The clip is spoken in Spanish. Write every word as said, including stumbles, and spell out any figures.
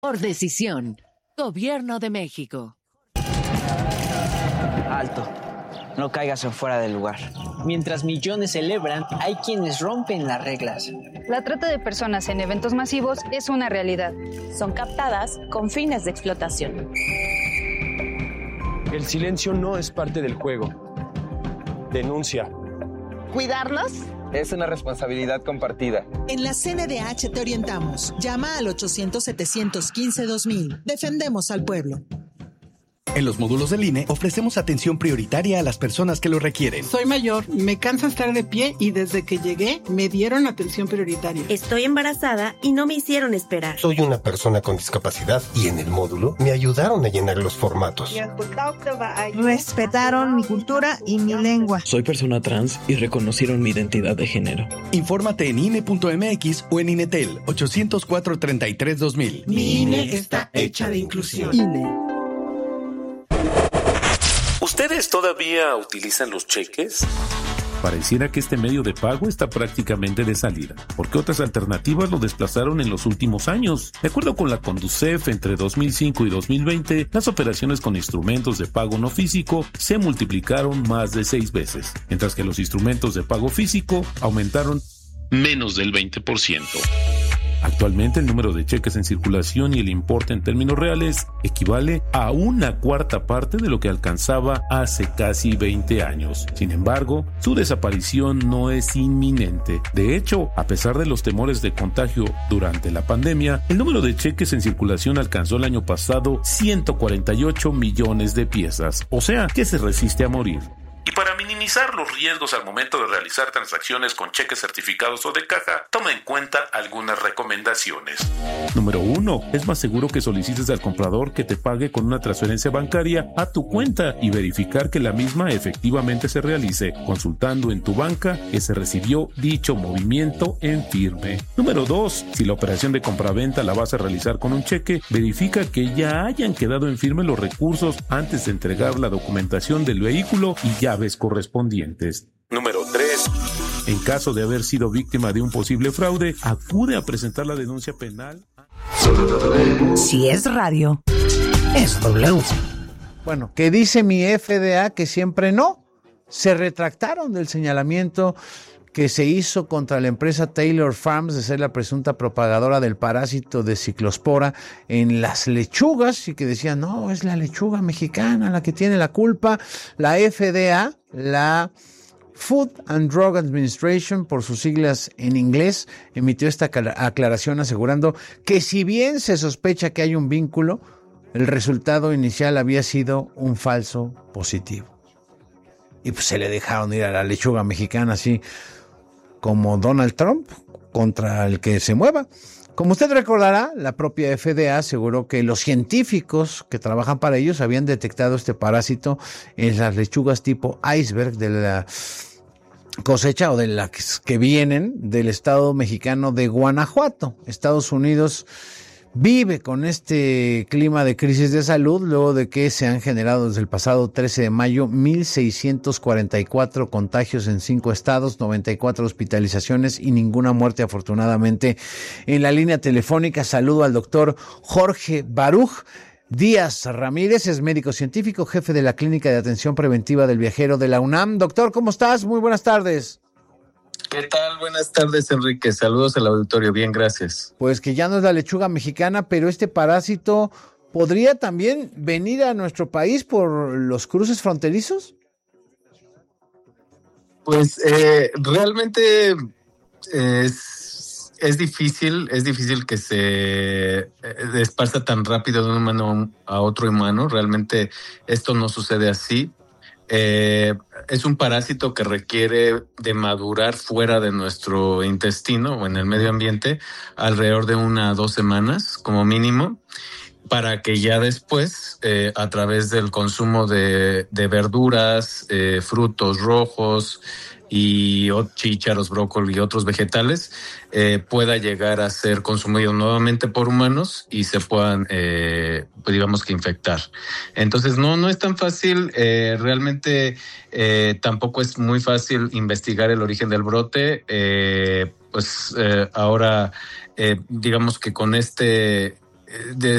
Por decisión, Gobierno de México. Alto, no caigas en fuera del lugar. Mientras millones celebran, hay quienes rompen las reglas. La trata de personas en eventos masivos es una realidad. Son captadas con fines de explotación. El silencio no es parte del juego. Denuncia. ¿Cuidarnos? Es una responsabilidad compartida. En la C N D H te orientamos. Llama al ochocientos, setecientos quince, dos mil. Defendemos al pueblo. En los módulos del I N E ofrecemos atención prioritaria a las personas que lo requieren. Soy mayor, me cansa estar de pie y desde que llegué me dieron atención prioritaria. Estoy embarazada y no me hicieron esperar. Soy una persona con discapacidad y en el módulo me ayudaron a llenar los formatos. Respetaron mi cultura y mi lengua. Soy persona trans y reconocieron mi identidad de género. Infórmate en I N E punto M X o en INETEL ochocientos cuatro, treinta y tres, dos mil. Mi I N E está hecha de inclusión. I N E. ¿Ustedes todavía utilizan los cheques? Pareciera que este medio de pago está prácticamente de salida, porque otras alternativas lo desplazaron en los últimos años. De acuerdo con la Conducef, entre dos mil cinco y dos mil veinte, las operaciones con instrumentos de pago no físico se multiplicaron más de seis veces, mientras que los instrumentos de pago físico aumentaron menos del veinte por ciento. Actualmente el número de cheques en circulación y el importe en términos reales equivale a una cuarta parte de lo que alcanzaba hace casi veinte años. Sin embargo, su desaparición no es inminente. De hecho, a pesar de los temores de contagio durante la pandemia, el número de cheques en circulación alcanzó el año pasado ciento cuarenta y ocho millones de piezas, o sea, que se resiste a morir. Y para minimizar los riesgos al momento de realizar transacciones con cheques certificados o de caja, toma en cuenta algunas recomendaciones. Número uno. Es más seguro que solicites al comprador que te pague con una transferencia bancaria a tu cuenta y verificar que la misma efectivamente se realice, consultando en tu banca que se recibió dicho movimiento en firme. Número dos. Si la operación de compraventa la vas a realizar con un cheque, verifica que ya hayan quedado en firme los recursos antes de entregar la documentación del vehículo y ya llaves correspondientes. Número tres. En caso de haber sido víctima de un posible fraude, acude a presentar la denuncia penal. Si es radio, es W. Bueno, ¿qué dice mi F D A? Que siempre no. Se retractaron del señalamiento que se hizo contra la empresa Taylor Farms de ser la presunta propagadora del parásito de ciclospora en las lechugas y que decían, no, es la lechuga mexicana la que tiene la culpa. La F D A, la Food and Drug Administration, por sus siglas en inglés, emitió esta aclaración asegurando que si bien se sospecha que hay un vínculo, el resultado inicial había sido un falso positivo. Y pues se le dejaron ir a la lechuga mexicana así como Donald Trump contra el que se mueva. Como usted recordará, la propia F D A aseguró que los científicos que trabajan para ellos habían detectado este parásito en las lechugas tipo iceberg de la cosecha o de las que vienen del estado mexicano de Guanajuato. Estados Unidos vive con este clima de crisis de salud luego de que se han generado desde el pasado trece de mayo mil seiscientos cuarenta y cuatro contagios en cinco estados, noventa y cuatro hospitalizaciones y ninguna muerte afortunadamente. En la línea telefónica saludo al doctor Jorge Baruch Díaz Ramírez, es médico científico, jefe de la Clínica de Atención Preventiva del Viajero de la UNAM. Doctor, ¿cómo estás? Muy buenas tardes. ¿Qué tal? Buenas tardes, Enrique. Saludos al auditorio. Bien, gracias. Pues que ya no es la lechuga mexicana, pero este parásito podría también venir a nuestro país por los cruces fronterizos. Pues eh, realmente es, es difícil, es difícil que se esparza tan rápido de un humano a otro humano. Realmente esto no sucede así. Eh, es un parásito que requiere de madurar fuera de nuestro intestino o en el medio ambiente alrededor de una a dos semanas como mínimo, para que ya después, eh, a través del consumo de, de verduras, eh, frutos rojos y chícharos, brócoli y otros vegetales, eh, pueda llegar a ser consumido nuevamente por humanos y se puedan, eh, pues digamos que infectar. Entonces no, no es tan fácil, eh, realmente eh, tampoco es muy fácil investigar el origen del brote. Eh, pues eh, ahora, eh, digamos que con este... De